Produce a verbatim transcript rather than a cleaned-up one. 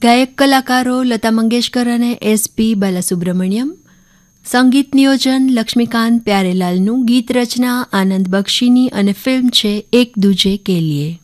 ગાયક કલાકારો લતા મંગેશકર અને એસ પી બાલાસુબ્રમણ્યમ. સંગીત નિયોજન લક્ષ્મીકાંત પ્યારેલાલનું. ગીત રચના આનંદ બક્ષીની અને ફિલ્મ છે એક દૂજે કે લીએ.